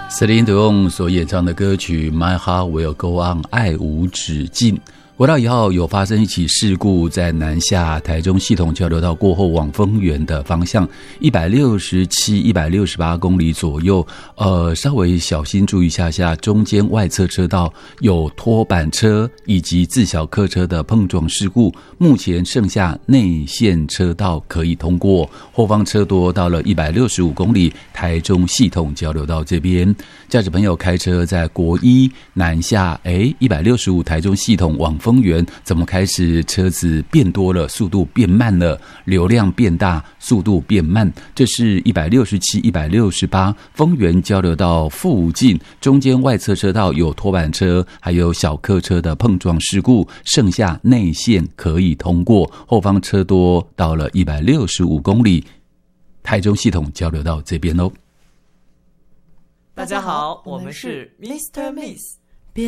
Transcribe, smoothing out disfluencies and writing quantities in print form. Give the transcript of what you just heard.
Celine Dion 所演唱的歌曲 My Heart Will Go On 爱无止境。国道1号有发生一起事故，在南下台中系统交流道过后往丰原的方向167、168公里左右，稍微小心注意一下，中间外侧车道有拖板车以及自小客车的碰撞事故，目前剩下内线车道可以通过，后方车多到了165公里，台中系统交流道这边，驾驶朋友开车在国一南下165台中系统往丰原，怎么开始车子变多了，速度变慢了，流量变大，速度变慢。这是167、168丰原交流道附近，中间外侧车道有拖板车还有小客车的碰撞事故，剩下内线可以通过，后方车多到了165公里，台中系统交流道这边哦。 大家好，我们是 Mr. Miss